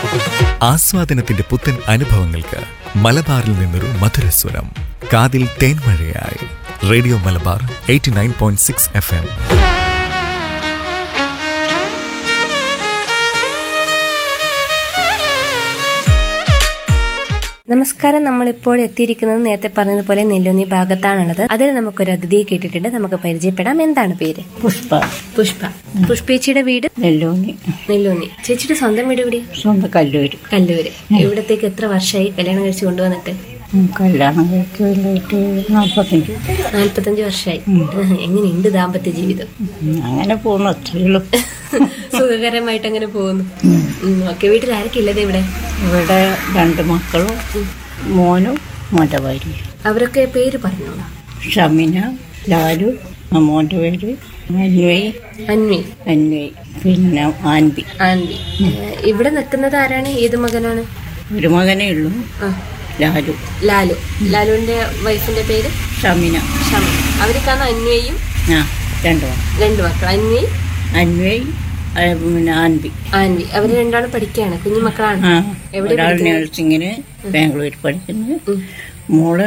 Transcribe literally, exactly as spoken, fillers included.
ആസ്വാദനത്തിന്റെ പുത്തൻ അനുഭവങ്ങൾക്ക് മലബാറിൽ നിന്നൊരു മധുരസ്വരം. കാതിൽ തേൻമഴയായി radio Malabar eighty nine point six F M. നമസ്കാരം. നമ്മളിപ്പോൾ എത്തിയിരിക്കുന്നത് നേരത്തെ പറഞ്ഞതുപോലെ നെല്ലുന്നി ഭാഗത്താണുള്ളത്. അതിൽ നമുക്കൊരു അതിഥിയെ കേട്ടിട്ടുണ്ട്. നമുക്ക് പരിചയപ്പെടാം. എന്താണ് പേര്? പുഷ്പ. പുഷ്പ. പുഷ്പേച്ചിയുടെ വീട് നെല്ലൂന്നി. നെല്ലുന്നി. ചേച്ചിയുടെ സ്വന്തം വീട് എവിടെ? സ്വന്തം കല്ലൂര്. കല്ലൂര്. ഇവിടത്തേക്ക് എത്ര വർഷമായി കല്യാണം കഴിച്ച് കൊണ്ടുവന്നിട്ട്? കല്യാണം കഴിക്കാനായിട്ട് നാൽപ്പത്തഞ്ച് നാല്പത്തഞ്ച് വർഷമായി. എങ്ങനെയുണ്ട് ദാമ്പത്യ ജീവിതം? അങ്ങനെ പോകുന്നു, അത്രയുള്ളൂ. സുഖകരമായിട്ട് അങ്ങനെ പോകുന്നു. ഓക്കെ. വീട്ടിൽ ആരൊക്കെ ഉള്ളത് ഇവിടെ? ഇവിടെ രണ്ട് മക്കളും മോനും മോൻ്റെ ഭാര്യയും. അവരൊക്കെ പേര് പറഞ്ഞോ? ഷമിന, ലാലു, മോൻ്റെ പേര് അന്വയ്. അന്വി. അന്വയ്. പിന്നെ ആൻബി. ആൻവി. ഇവിടെ നിൽക്കുന്നത് ആരാണ്? ഏത് മകനാണ്? ഒരു മകനേ ഉള്ളൂ, ലാലു. ലാലു. ലാലുവിന്റെ വൈഫിന്റെ പേര് ഷമിന. ഷമി. അവർക്കാണ് അന്വയും ആ രണ്ടു മക്കൾ. രണ്ടു മക്കൾ. അന്വയ് അന്വയ് പിന്നെ ആൻബി. ആൻവി. അവര് രണ്ടാളും പഠിക്കുകയാണ്. കുഞ്ഞു മക്കളാണ്. ഒരാൾ നഴ്സിംഗിന് ബാംഗ്ലൂർ പഠിക്കുന്നത്, മോള്